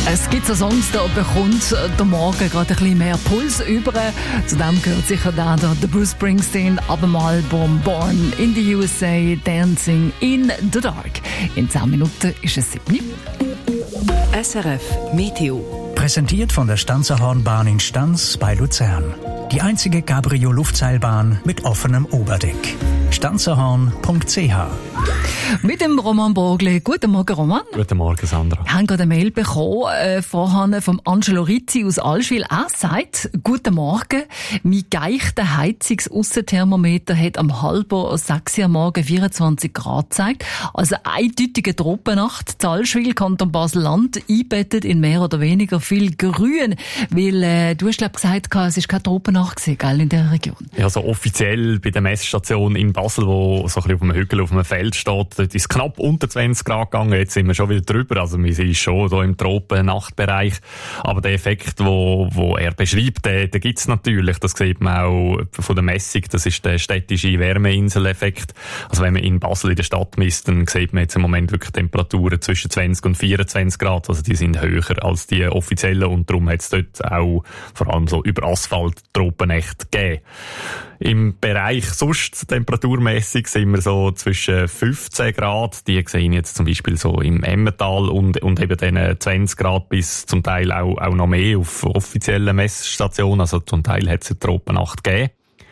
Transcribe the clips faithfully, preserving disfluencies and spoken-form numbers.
Es gibt so Songs, da bekommt der Morgen gerade ein bisschen mehr Puls über. Zu dem gehört sicher der, der Bruce Springsteen ab dem Album Born in the U S A, Dancing in the Dark. In zehn Minuten ist es sieben. S R F Meteo. Präsentiert von der Stanzerhornbahn in Stanz bei Luzern. Die einzige Cabrio-Luftseilbahn mit offenem Oberdeck. stanzerhorn punkt c h. Mit dem Roman Bogli. Guten Morgen, Roman. Guten Morgen, Sandra. Wir haben gerade eine Mail bekommen äh, vorhin vom Angelo Rizzi aus Allschwil. Er sagt, guten Morgen, mein geichter Heizungs-Aussenthermometer hat am halber sechs Uhr am Morgen vierundzwanzig Grad gezeigt. Also eindeutige Tropennacht. In Allschwil, Kanton Basel-Land, einbettet in mehr oder weniger viel Grün. Weil äh, du hast, glaub, gesagt, es ist keine Tropennacht gewesen, gell, in dieser Region. Ja, so offiziell bei der Messstation in Basel, wo so ein bisschen auf einem Hügel, auf einem Feld steht, dort ist es knapp unter zwanzig Grad gegangen. Jetzt sind wir schon wieder drüber. Also wir sind schon so im Tropen-Nachtbereich. Aber der Effekt, wo, wo er beschreibt, den, den gibt's natürlich. Das sieht man auch von der Messung. Das ist der städtische Wärmeinsel-Effekt. Also wenn man in Basel in der Stadt misst, dann sieht man jetzt im Moment wirklich Temperaturen zwischen zwanzig und vierundzwanzig Grad. Also die sind höher als die offiziellen und darum hat es dort auch vor allem so über Asphalt Tropennächte gegeben. Im Bereich sonst temperaturmässig sind wir so zwischen fünfzehn Grad, die sehen jetzt zum Beispiel so im Emmental und, und eben dann zwanzig Grad bis zum Teil auch, auch noch mehr auf offiziellen Messstationen, also zum Teil hat es eine Tropennacht gegeben.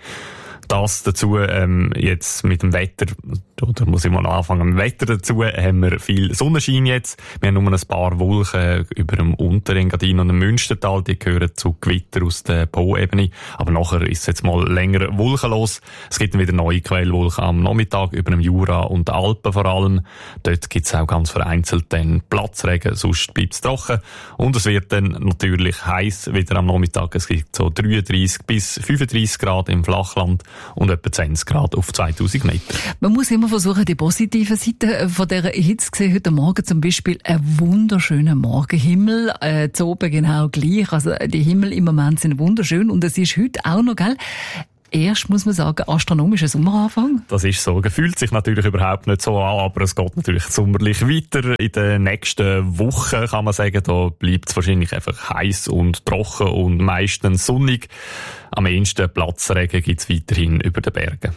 Das dazu, ähm, jetzt mit dem Wetter, oder muss ich mal anfangen, mit dem Wetter dazu haben wir viel Sonnenschein jetzt. Wir haben nur ein paar Wolken über dem Unterengadin und dem Münstertal, die gehören zu Gewitter aus der Po-Ebene. Aber nachher ist es jetzt mal länger wolkenlos. Es gibt dann wieder neue Quellwolken am Nachmittag über dem Jura und den Alpen vor allem. Dort gibt es auch ganz vereinzelt dann Platzregen, sonst bleibt es trocken. Und es wird dann natürlich heiß wieder am Nachmittag. Es gibt so dreiunddreissig bis fünfunddreissig Grad im Flachland und etwa zwanzig Grad auf zweitausend Meter. Man muss immer versuchen, die positive Seite von dieser Hitze zu sehen. Heute Morgen zum Beispiel ein wunderschöner Morgenhimmel. Äh, zu oben genau gleich. Also die Himmel im Moment sind wunderschön und es ist heute auch noch, gell? Erst muss man sagen, astronomischer Sommeranfang. Das ist so. Gefühlt sich natürlich überhaupt nicht so an, aber es geht natürlich sommerlich weiter. In den nächsten Wochen kann man sagen, da bleibt es wahrscheinlich einfach heiß und trocken und meistens sonnig. Am ehesten Platzregen gibt es weiterhin über den Bergen.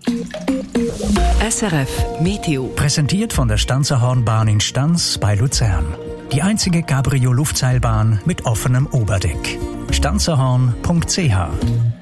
S R F Meteo. Präsentiert von der Stanzerhornbahn in Stanz bei Luzern. Die einzige Cabrio-Luftseilbahn mit offenem Oberdeck. stanzerhorn punkt c h.